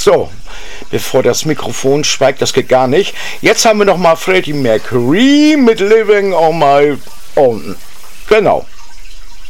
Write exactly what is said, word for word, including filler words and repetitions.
So, bevor das Mikrofon schweigt, das geht gar nicht. Jetzt haben wir noch mal Freddie Mercury mit Living on My Own. Genau.